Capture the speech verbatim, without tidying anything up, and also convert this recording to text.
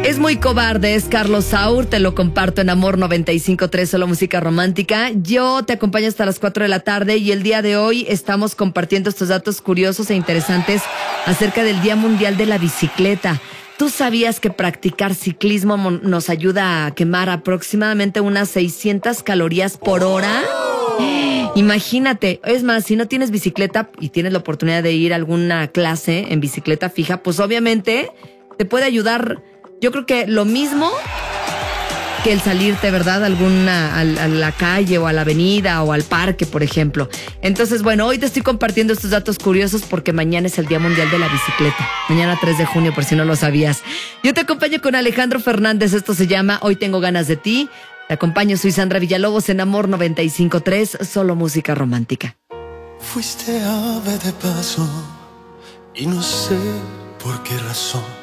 Es muy cobarde, es Carlos Saúl, te lo comparto en Amor noventa y cinco punto tres, solo música romántica. Yo te acompaño hasta las cuatro de la tarde y el día de hoy estamos compartiendo estos datos curiosos e interesantes acerca del Día Mundial de la Bicicleta. ¿Tú sabías que practicar ciclismo nos ayuda a quemar aproximadamente unas seiscientas calorías por hora? Imagínate, es más, si no tienes bicicleta y tienes la oportunidad de ir a alguna clase en bicicleta fija, pues obviamente te puede ayudar. Yo creo que lo mismo que el salirte, ¿verdad? Alguna, a, a la calle o a la avenida o al parque, por ejemplo. Entonces, bueno, hoy te estoy compartiendo estos datos curiosos porque mañana es el Día Mundial de la Bicicleta. Mañana tres de junio, por si no lo sabías. Yo te acompaño con Alejandro Fernández. Esto se llama Hoy Tengo Ganas de Ti. Te acompaño, soy Sandra Villalobos en Amor noventa y cinco punto tres, solo música romántica. Fuiste ave de paso y no sé por qué razón